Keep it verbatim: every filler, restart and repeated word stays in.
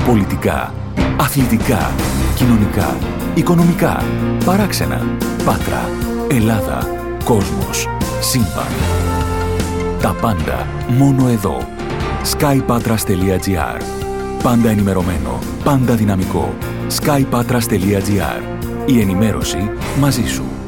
Πολιτικά, αθλητικά, κοινωνικά, οικονομικά, παράξενα, Πάτρα, Ελλάδα, κόσμος, σύμπαν. Τα πάντα μόνο εδώ. skypatras.gr. Πάντα ενημερωμένο, πάντα δυναμικό. skypatras.gr. Η ενημέρωση μαζί σου.